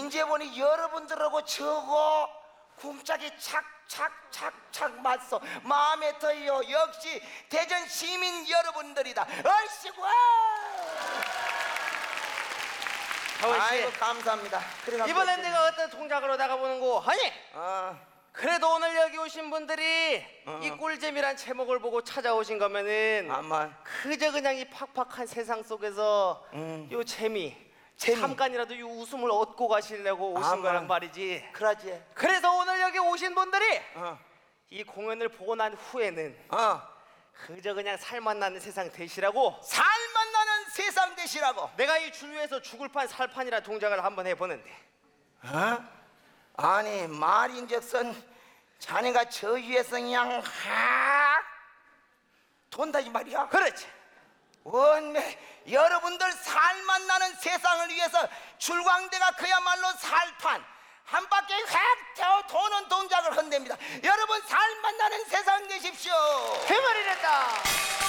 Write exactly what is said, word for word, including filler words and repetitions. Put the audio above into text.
이제 보니 여러분들하고 저거 궁짝이 착착착착 맞서 마음에 들어요. 역시 대전 시민 여러분들이다. 얼씨구. 아이고 감사합니다. 이번엔 내가 어떤 동작으로 나가보는 거 아니? 어. 그래도 오늘 여기 오신 분들이 어. 이 꿀잼이란 제목을 보고 찾아오신 거면은 아마 그저 그냥 이 팍팍한 세상 속에서 음. 요 재미, 재미. 잠깐이라도 이 웃음을 얻고 가시려고 오신 아마. 거란 말이지. 그러지. 그래서 오늘 여기 오신 분들이 어. 이 공연을 보고 난 후에는 어. 그저 그냥 살만 나는 세상 되시라고 살만 나는 세상 되시라고. 내가 이 주위에서 죽을 판 살판이라 동작을 한번 해보는데. 어? 아니 말인즉슨 자네가 저 위에서 그냥 확 돈다 이 말이야. 그렇지. 원래 여러분들 살만 나는 세상을 위해서 줄광대가 그야말로 살판 한 바퀴 획 태워 도는 동작을 한답니다. 여러분 살만 나는 세상 되십시오. 그 말이랬다.